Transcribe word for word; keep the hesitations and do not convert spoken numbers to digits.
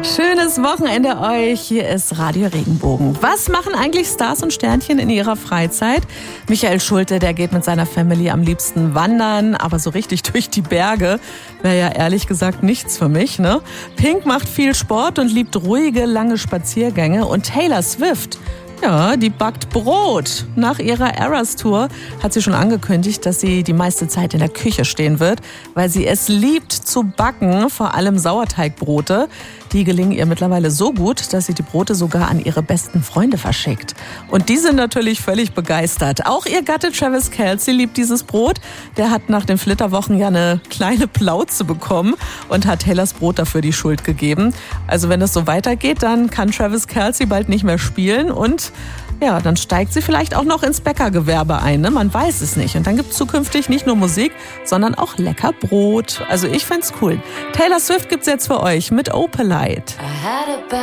Schönes Wochenende euch. Hier ist Radio Regenbogen. Was machen eigentlich Stars und Sternchen in ihrer Freizeit? Michael Schulte, der geht mit seiner Family am liebsten wandern, aber so richtig durch die Berge wäre ja ehrlich gesagt nichts für mich, ne? Pink macht viel Sport und liebt ruhige, lange Spaziergänge. Und Taylor Swift, ja, die backt Brot. Nach ihrer Eras Tour hat sie schon angekündigt, dass sie die meiste Zeit in der Küche stehen wird, weil sie es liebt zu backen, vor allem Sauerteigbrote. Die gelingen ihr mittlerweile so gut, dass sie die Brote sogar an ihre besten Freunde verschickt. Und die sind natürlich völlig begeistert. Auch ihr Gatte Travis Kelce liebt dieses Brot. Der hat nach den Flitterwochen ja eine kleine Plauze bekommen und hat Taylors Brot dafür die Schuld gegeben. Also wenn es so weitergeht, dann kann Travis Kelce bald nicht mehr spielen und ja, dann steigt sie vielleicht auch noch ins Bäckergewerbe ein, ne? Man weiß es nicht. Und dann gibt es zukünftig nicht nur Musik, sondern auch lecker Brot. Also ich find's cool. Taylor Swift gibt's jetzt für euch mit Opalite.